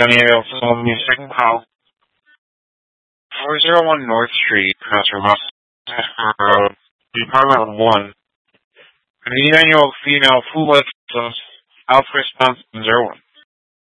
Daniel from your second call. 401 North Street, Crossroads, Road, Department 1. An annual female full license, Alpha Response 01.